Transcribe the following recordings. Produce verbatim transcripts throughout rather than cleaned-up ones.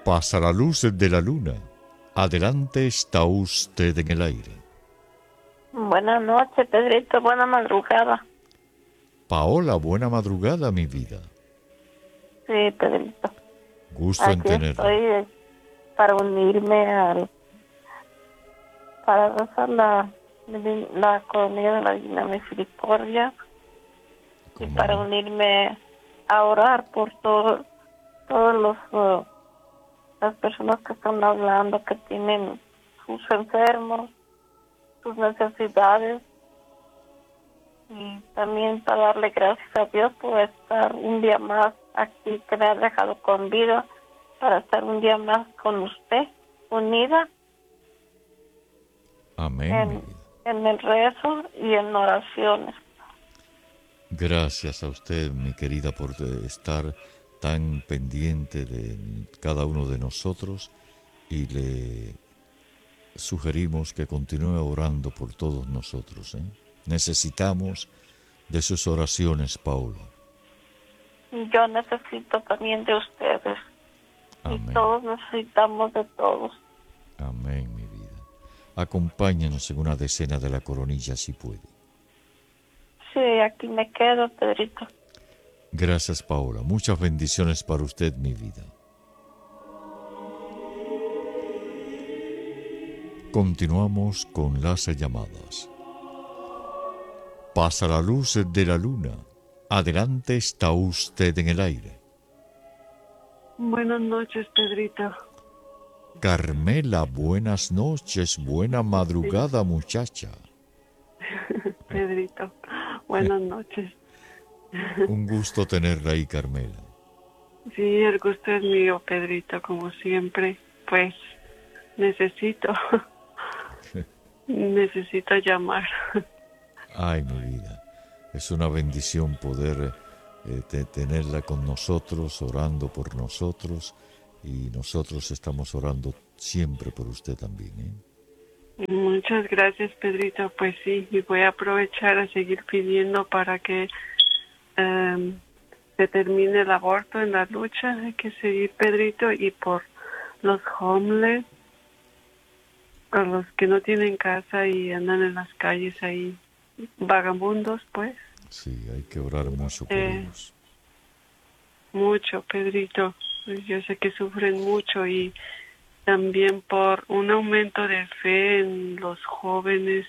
Pasa la luz de la luna. Adelante está usted en el aire. Buenas noches, Pedrito. Buena madrugada. Paola, buena madrugada, mi vida. Sí, Pedrito. Gusto en Aquí tenerla. estoy eh, para unirme al... para rezar la, la colonia de la Divina Misericordia y ¿Cómo para no? unirme a orar por todo, todos los... uh, las personas que están hablando, que tienen sus enfermos, sus necesidades. Y también para darle gracias a Dios por estar un día más aquí, que me ha dejado con vida, para estar un día más con usted, unida Amén, mi en, vida. en el rezo y en oraciones. Gracias a usted, mi querida, por eh, estar tan pendiente de cada uno de nosotros y le sugerimos que continúe orando por todos nosotros. ¿eh? Necesitamos de sus oraciones, Paula. Y yo necesito también de ustedes. Y Amén. todos necesitamos de todos. Amén, mi vida. Acompáñanos en una decena de la coronilla si puede. Sí, aquí me quedo, Pedrito. Gracias, Paola. Muchas bendiciones para usted, mi vida. Continuamos con las llamadas. Pasa la luz de la luna. Adelante está usted en el aire. Buenas noches, Pedrito. Carmela, buenas noches, buena madrugada, muchacha. Pedrito, buenas noches. Un gusto tenerla ahí, Carmela. Sí, el gusto es mío, Pedrito, como siempre. Pues necesito, necesito llamar. Ay, mi vida, es una bendición poder eh, te- tenerla con nosotros, orando por nosotros, y nosotros estamos orando siempre por usted también, ¿eh? Muchas gracias, Pedrito. Pues sí, y voy a aprovechar a seguir pidiendo para que em, se termine el aborto en la lucha. Hay que seguir, Pedrito, y por los homeless, a los que no tienen casa y andan en las calles ahí, vagabundos, pues. Sí, hay que orar mucho por Eh, ellos. Mucho, Pedrito. Pues yo sé que sufren mucho y también por un aumento de fe en los jóvenes,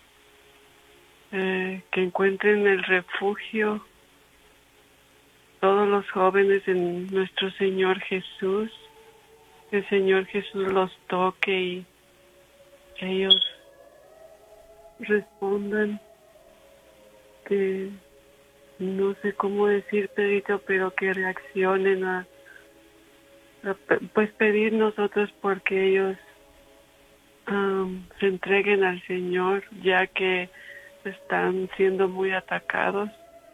eh, que encuentren el refugio, todos los jóvenes en nuestro Señor Jesús, que el Señor Jesús los toque y que ellos respondan, que no sé cómo decir, Pedrito, pero que reaccionen a, a pe- pues pedir nosotros porque ellos am, se entreguen al Señor, ya que están siendo muy atacados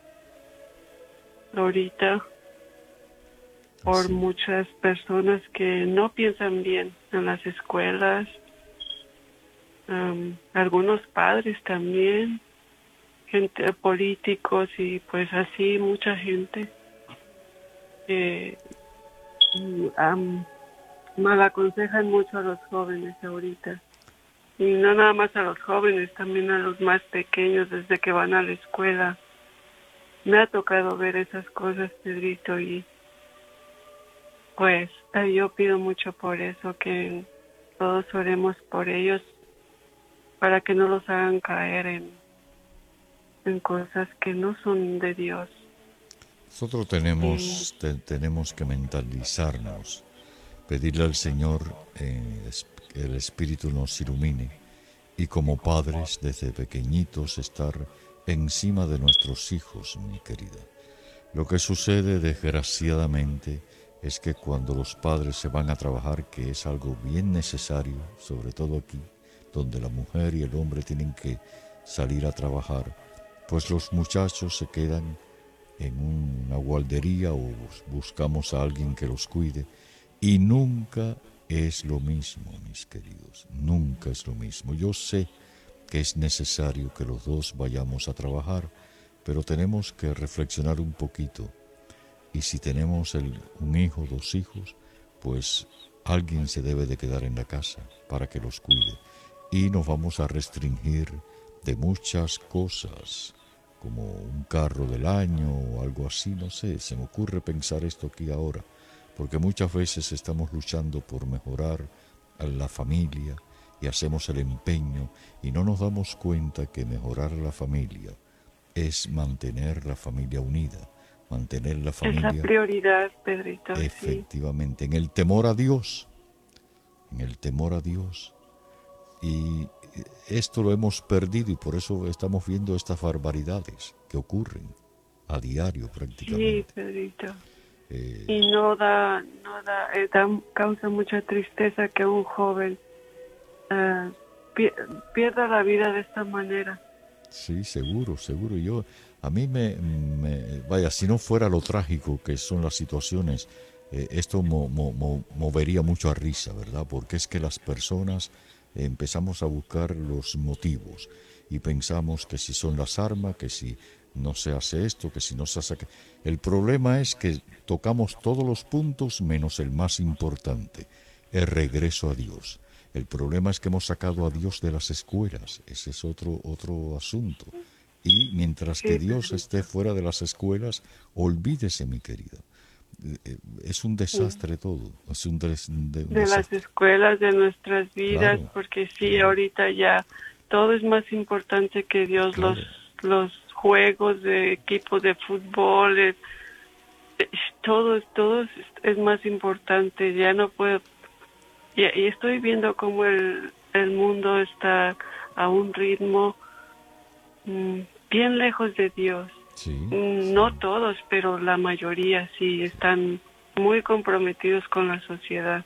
ahorita por Así. muchas personas que no piensan bien en las escuelas, am, algunos padres también, gente, políticos y pues así mucha gente que mm, am, mal aconsejan mucho a los jóvenes ahorita. Y no nada más a los jóvenes, también a los más pequeños desde que van a la escuela. Me ha tocado ver esas cosas, Pedrito, y pues eh, yo pido mucho por eso, que todos oremos por ellos para que no los hagan caer en, en cosas que no son de Dios. Nosotros Y tenemos, te- tenemos que mentalizarnos, pedirle al Señor eh, es- que el Espíritu nos ilumine y como padres desde pequeñitos estar encima de nuestros hijos, mi querida. Lo que sucede desgraciadamente es que cuando los padres se van a trabajar, que es algo bien necesario, sobre todo aquí, donde la mujer y el hombre tienen que salir a trabajar, pues los muchachos se quedan en una guardería o buscamos a alguien que los cuide y nunca es lo mismo, mis queridos, nunca es lo mismo. Yo sé que es necesario que los dos vayamos a trabajar, pero tenemos que reflexionar un poquito y si tenemos el, un hijo, dos hijos, pues alguien se debe de quedar en la casa para que los cuide. Y nos vamos a restringir de muchas cosas, como un carro del año o algo así, no sé, se me ocurre pensar esto aquí ahora, porque muchas veces estamos luchando por mejorar a la familia y hacemos el empeño y no nos damos cuenta que mejorar la familia es mantener la familia unida, mantener la familia... Es la prioridad, Pedrito. Efectivamente, sí. En el temor a Dios, en el temor a Dios. Y esto lo hemos perdido y por eso estamos viendo estas barbaridades que ocurren a diario prácticamente. Sí, Pedrito. Eh, y no da, no da, eh, da, causa mucha tristeza que un joven uh, pier, pierda la vida de esta manera. Sí, seguro, seguro. Yo, a mí me, me, vaya, si no fuera lo trágico que son las situaciones, eh, esto mo, mo, mo, movería mucho a risa, ¿verdad? Porque es que las personas eh, empezamos a buscar los motivos y pensamos que si son las armas, que si no se hace esto, que si no se hace... El problema es que tocamos todos los puntos menos el más importante, el regreso a Dios. El problema es que hemos sacado a Dios de las escuelas, ese es otro, otro asunto. Y mientras que Dios esté fuera de las escuelas, olvídese, mi querida. Es un desastre todo. Es un des, de, un de desastre. las escuelas, de nuestras vidas, Claro, porque sí, claro. ahorita ya todo es más importante que Dios, Claro. los, los juegos de equipos de fútbol, es, es, todo, todo es, es más importante, ya no puedo... Y, y estoy viendo cómo el, el mundo está a un ritmo mmm, bien lejos de Dios. Sí, Mm, No sí. todos, pero la mayoría sí están muy comprometidos con la sociedad.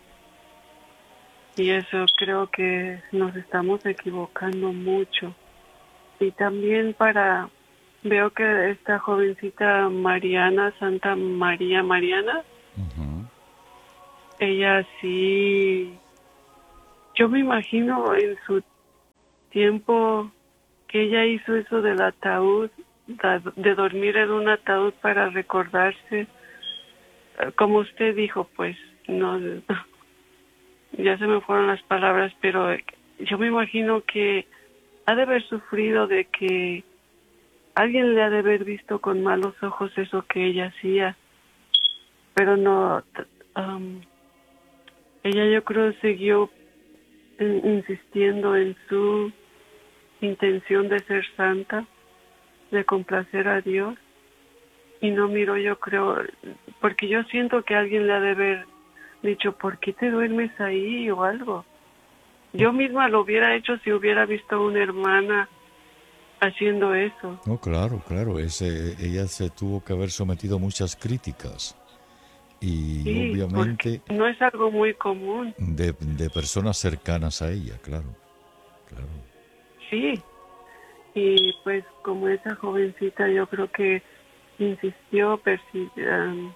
Y eso creo que nos estamos equivocando mucho. Y también para... Veo que esta jovencita Mariana, Santa María Mariana, Uh-huh. ella sí, yo me imagino en su tiempo que ella hizo eso del ataúd, de dormir en un ataúd para recordarse, como usted dijo, pues, no, ya se me fueron las palabras, pero yo me imagino que ha de haber sufrido de que alguien le ha de haber visto con malos ojos eso que ella hacía, pero no... Um, ella yo creo siguió in, insistiendo en su intención de ser santa, de complacer a Dios, y no miró, yo creo, porque yo siento que alguien le ha de haber dicho, ¿por qué te duermes ahí? O algo. Yo misma lo hubiera hecho si hubiera visto a una hermana haciendo eso. No, claro, claro. Ese, ella se tuvo que haber sometido a muchas críticas. Y Sí, obviamente no es algo muy común. de, de personas cercanas a ella, claro, claro. Sí, y pues como esa jovencita yo creo que insistió persi- um,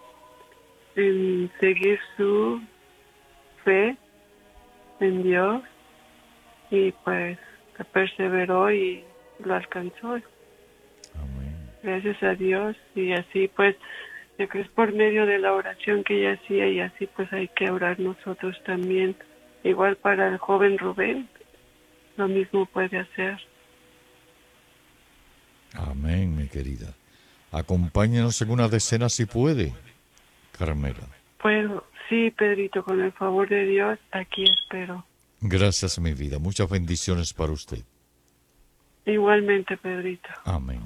en seguir su fe en Dios y pues perseveró y lo alcanzó. Amén. Gracias a Dios, y así pues yo creo que es por medio de la oración que ella hacía, y así pues hay que orar nosotros también. Igual para el joven Rubén, lo mismo puede hacer. Amén, mi querida. Acompáñenos en una decena si puede, Carmela. Pues sí, Pedrito, con el favor de Dios, aquí espero. Gracias, mi vida. Muchas bendiciones para usted. Igualmente, Pedrito. Amén.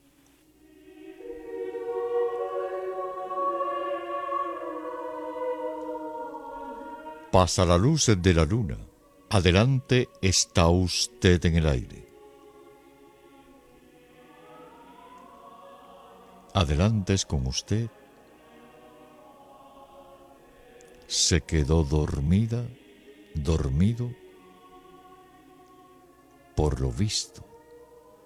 Pasa la luz de la luna. Adelante está usted en el aire. Adelante es con usted. Se quedó dormida, dormido, por lo visto.